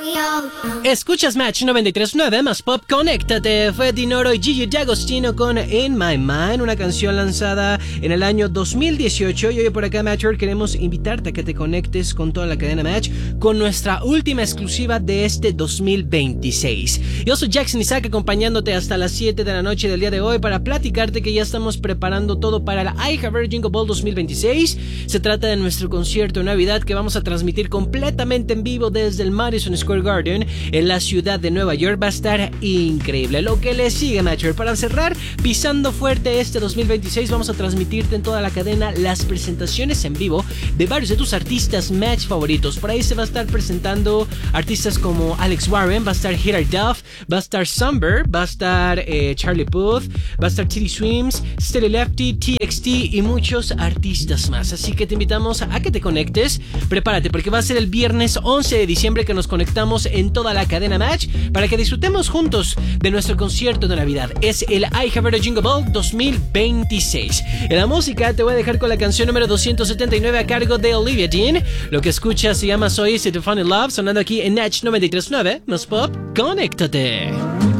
Escuchas Match 93.9 más Pop, conéctate. Fue Dinoro y Gigi D'Agostino con In My Mind, una canción lanzada en el año 2018. Y hoy por acá, Matcher, queremos invitarte a que te conectes con toda la cadena Match con nuestra última exclusiva de este 2026. Yo soy Jackson Isaac, acompañándote hasta las 7 de la noche del día de hoy para platicarte que ya estamos preparando todo para la I Have Heard Jingle Ball 2026. Se trata de nuestro concierto de Navidad que vamos a transmitir completamente en vivo desde el Madison Square Garden en la ciudad de Nueva York. Va a estar increíble. Lo que le sigue, Matcher, para cerrar pisando fuerte este 2026, vamos a transmitirte en toda la cadena las presentaciones en vivo de varios de tus artistas Match favoritos. Por ahí se va a estar presentando artistas como Alex Warren, va a estar Hilary Duff, va a estar Sunbird, va a estar Charlie Puth, va a estar Teddy Swims, Steely Lefty, TXT y muchos artistas más. Así que te invitamos a que te conectes. Prepárate porque va a ser el viernes 11 de diciembre que nos conectamos en toda la cadena Match para que disfrutemos juntos de nuestro concierto de Navidad. Es el I Have Heard a Jingle Ball 2026. En la música te voy a dejar con la canción número 279 a cargo de Olivia Dean. Lo que escuchas se llama So Easy to Fall in Love, sonando aquí en Match 93.9 más Pop, conéctate.